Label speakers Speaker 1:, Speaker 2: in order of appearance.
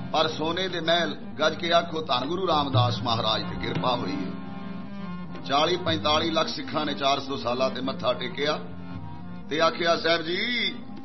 Speaker 1: पर सोने दे महल गज के आखो धन गुरु रामदास महाराज की किरपा हुई है। 40-45 लाख सिखां ने 400 साल ते मत्था टेकिया ते आखिया साहब जी